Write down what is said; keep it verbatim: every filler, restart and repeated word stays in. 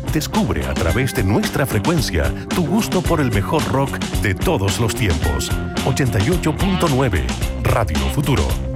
Descubre a través de nuestra frecuencia tu gusto por el mejor rock de todos los tiempos. ochenta y ocho punto nueve Radio Futuro.